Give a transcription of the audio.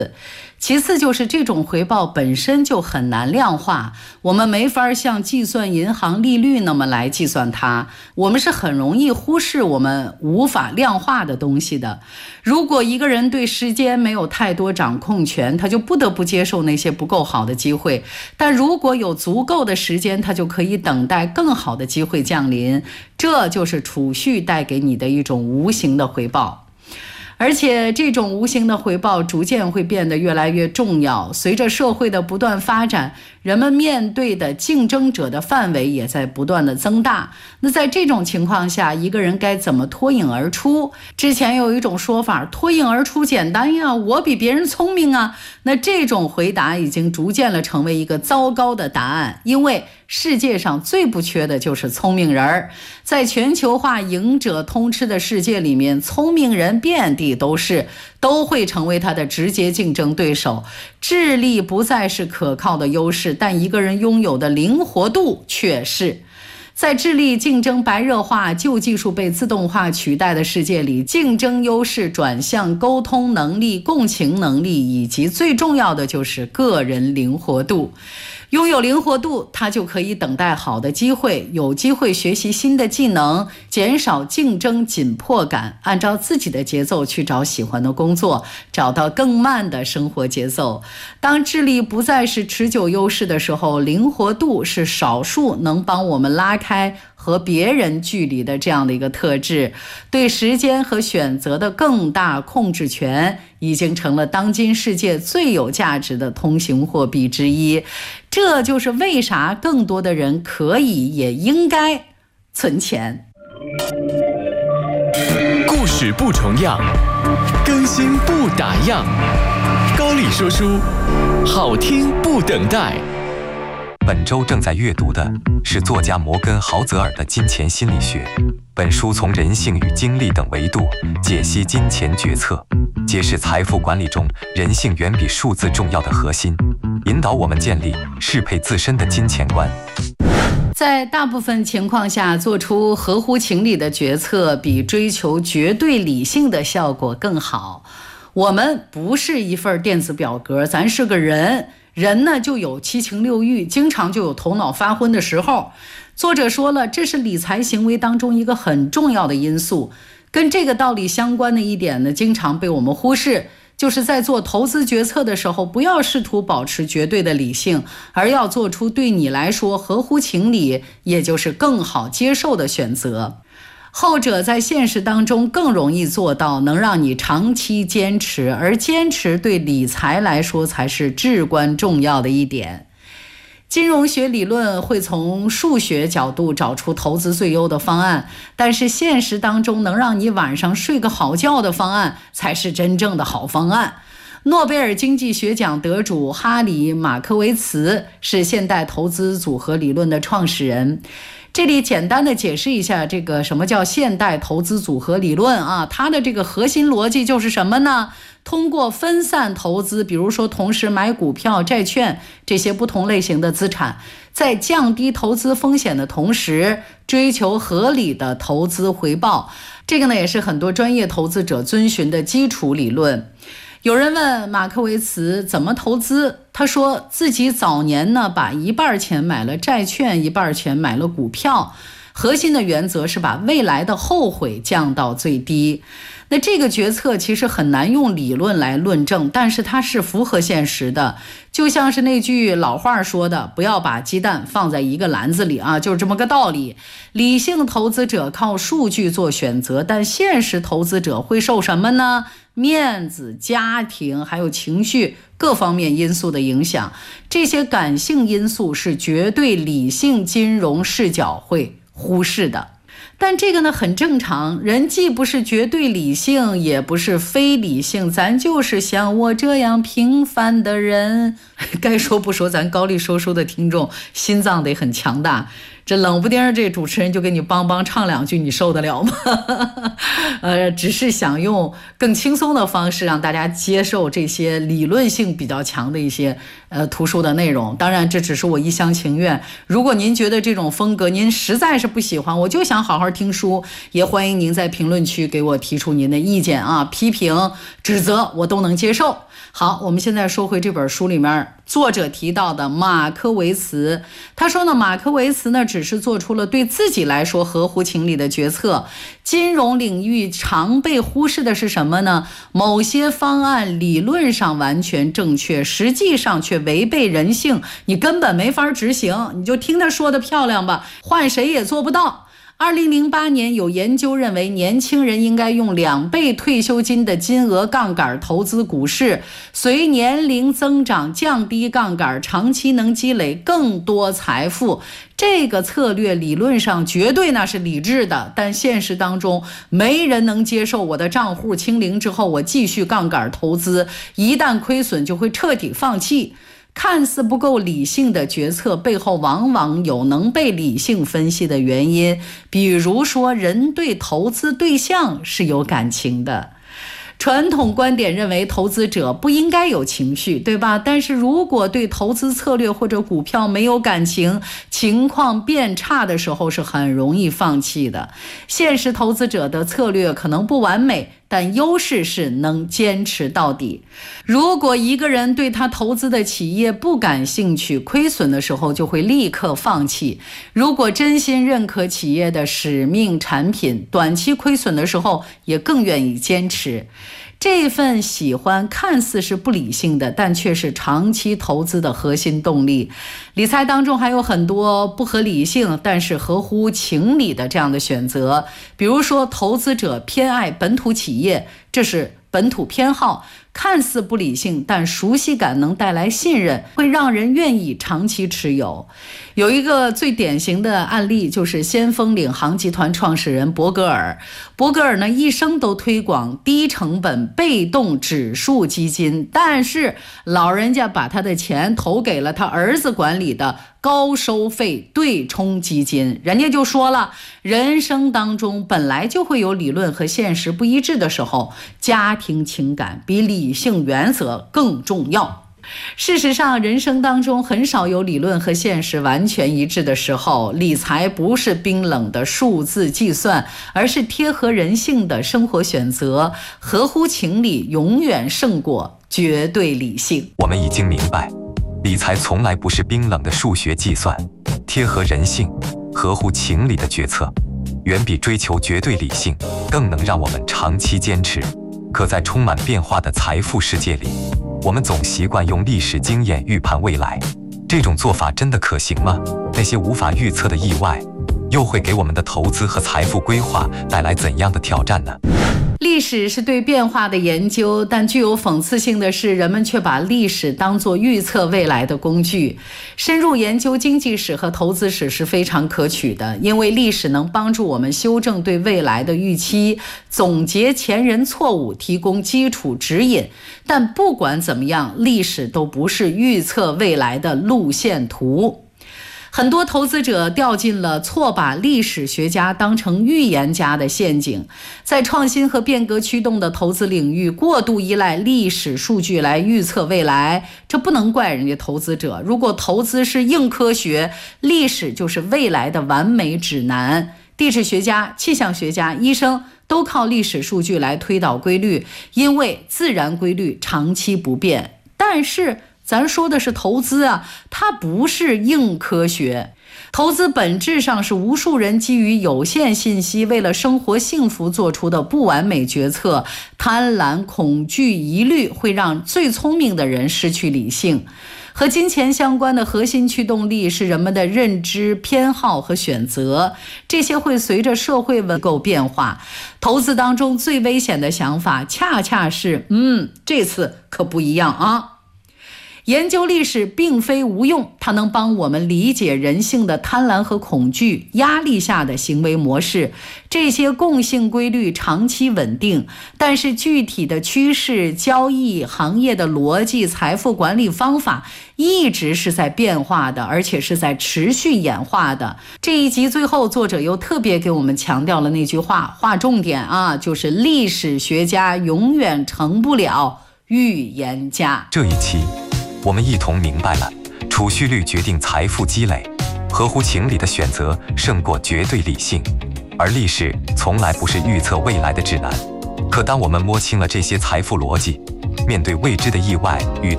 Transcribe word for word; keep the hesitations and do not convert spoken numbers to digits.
其次就是这种回报本身就很难量化，我们没法像计算银行利率那么来计算它，我们是很容易忽视我们无法量化的东西的。如果一个人对时间没有太多掌控权，他就不得不接受那些不够好的机会，但如果有足够的时间，他就可以等待更好的机会降临，这就是储蓄带给你的一种无形的回报。而且这种无形的回报逐渐会变得越来越重要，随着社会的不断发展，人们面对的竞争者的范围也在不断的增大。那在这种情况下，一个人该怎么脱颖而出？之前有一种说法，脱颖而出简单呀，我比别人聪明啊。那这种回答已经逐渐了成为一个糟糕的答案，因为世界上最不缺的就是聪明人儿。在全球化赢者通吃的世界里面，聪明人遍地都是，都会成为他的直接竞争对手。智力不再是可靠的优势，但一个人拥有的灵活度却是。在智力竞争白热化、旧技术被自动化取代的世界里，竞争优势转向沟通能力、共情能力，以及最重要的就是个人灵活度。拥有灵活度，他就可以等待好的机会，有机会学习新的技能，减少竞争紧迫感，按照自己的节奏去找喜欢的工作，找到更慢的生活节奏。当智力不再是持久优势的时候，灵活度是少数能帮我们拉开和别人距离的这样的一个特质。对时间和选择的更大控制权已经成了当今世界最有价值的通行货币之一。这就是为啥更多的人可以也应该存钱。 故事不重样，更新不打烊。高丽说书，好听不等待。 本周正在阅读的是作家摩根·豪泽尔的《金钱心理学》。本书从人性与精力等维度解析金钱决策，揭示财富管理中人性远比数字重要的核心，引导我们建立适配自身的金钱观。 在大部分情况下，做出合乎情理的决策比追求绝对理性的效果更好。我们不是一份电子表格，咱是个人，人呢就有七情六欲，经常就有头脑发昏的时候。作者说了，这是理财行为当中一个很重要的因素。跟这个道理相关的一点呢，经常被我们忽视，就是在做投资决策的时候，不要试图保持绝对的理性，而要做出对你来说合乎情理，也就是更好接受的选择。后者在现实当中更容易做到，能让你长期坚持，而坚持对理财来说才是至关重要的一点。金融学理论会从数学角度找出投资最优的方案，但是现实当中能让你晚上睡个好觉的方案才是真正的好方案。诺贝尔经济学奖得主哈里·马科维茨是现代投资组合理论的创始人。这里简单的解释一下这个什么叫现代投资组合理论啊，它的这个核心逻辑就是什么呢？通过分散投资，比如说同时买股票、债券这些不同类型的资产，在降低投资风险的同时，追求合理的投资回报。这个呢也是很多专业投资者遵循的基础理论。有人问马克维茨怎么投资，他说自己早年呢把一半钱买了债券，一半钱买了股票，核心的原则是把未来的后悔降到最低。那这个决策其实很难用理论来论证，但是它是符合现实的。就像是那句老话说的，不要把鸡蛋放在一个篮子里啊，就是这么个道理。理性投资者靠数据做选择，但现实投资者会受什么呢？面子、家庭还有情绪各方面因素的影响，这些感性因素是绝对理性金融视角会忽视的。但这个呢很正常，人既不是绝对理性，也不是非理性，咱就是像我这样平凡的人。该说不说，咱高丽说书的听众心脏得很强大，这冷不丁这主持人就给你帮帮唱两句，你受得了吗？呃，只是想用更轻松的方式让大家接受这些理论性比较强的一些呃图书的内容。当然这只是我一厢情愿，如果您觉得这种风格您实在是不喜欢，我就想好好听书，也欢迎您在评论区给我提出您的意见啊，批评指责我都能接受。 好，我们现在说回这本书里面作者提到的马科维茨。他说呢，马科维茨呢只是做出了对自己来说合乎情理的决策。金融领域常被忽视的是什么呢？某些方案理论上完全正确，实际上却违背人性，你根本没法执行，你就听他说的漂亮吧，换谁也做不到。二零零八年有研究认为，年轻人应该用两倍退休金的金额杠杆投资股市，随年龄增长降低杠杆，长期能积累更多财富。这个策略理论上绝对那是理智的，但现实当中没人能接受我的账户清零之后我继续杠杆投资，一旦亏损就会彻底放弃。看似不够理性的决策背后往往有能被理性分析的原因，比如说人对投资对象是有感情的。传统观点认为投资者不应该有情绪，对吧？但是如果对投资策略或者股票没有感情，情况变差的时候是很容易放弃的。现实投资者的策略可能不完美，但优势是能坚持到底。如果一个人对他投资的企业不感兴趣，亏损的时候就会立刻放弃。如果真心认可企业的使命产品，短期亏损的时候也更愿意坚持。这份喜欢看似是不理性的，但却是长期投资的核心动力。理财当中还有很多不合理性但是合乎情理的这样的选择，比如说投资者偏爱本土企业，这是本土偏好，看似不理性，但熟悉感能带来信任，会让人愿意长期持有。有一个最典型的案例就是先锋领航集团创始人伯格尔。伯格尔呢一生都推广低成本被动指数基金，但是老人家把他的钱投给了他儿子管理的高收费对冲基金。人家就说了，人生当中本来就会有理论和现实不一致的时候，家庭情感比理性原则更重要。事实上，人生当中很少有理论和现实完全一致的时候。理财不是冰冷的数字计算，而是贴合人性的生活选择，合乎情理永远胜过绝对理性。 我们已经明白，理财从来不是冰冷的数学计算，贴合人性、合乎情理的决策，远比追求绝对理性更能让我们长期坚持。可在充满变化的财富世界里，我们总习惯用历史经验预判未来，这种做法真的可行吗？那些无法预测的意外，又会给我们的投资和财富规划带来怎样的挑战呢？ 历史是对变化的研究，但具有讽刺性的是，人们却把历史当作预测未来的工具。深入研究经济史和投资史是非常可取的，因为历史能帮助我们修正对未来的预期，总结前人错误，提供基础指引。但不管怎么样，历史都不是预测未来的路线图。很多投资者掉进了错把历史学家当成预言家的陷阱，在创新和变革驱动的投资领域，过度依赖历史数据来预测未来，这不能怪人家投资者。如果投资是硬科学，历史就是未来的完美指南。地质学家、气象学家、医生都靠历史数据来推导规律，因为自然规律长期不变。但是咱说的是投资啊，它不是硬科学。投资本质上是无数人基于有限信息，为了生活幸福做出的不完美决策。贪婪、恐惧、疑虑会让最聪明的人失去理性。和金钱相关的核心驱动力是人们的认知、偏好和选择，这些会随着社会结构变化。投资当中最危险的想法恰恰是嗯，这次可不一样啊。研究历史并非无用，它能帮我们理解人性的贪婪和恐惧、压力下的行为模式。这些共性规律长期稳定，但是具体的趋势、交易、行业的逻辑、财富管理方法一直是在变化的，而且是在持续演化的。这一集最后，作者又特别给我们强调了那句话，划重点啊，就是历史学家永远成不了预言家。 这一期我们一同明白了，储蓄率决定财富积累，合乎情理的选择胜过绝对理性，而历史从来不是预测未来的指南。可当我们摸清了这些财富逻辑， 面对未知的意外与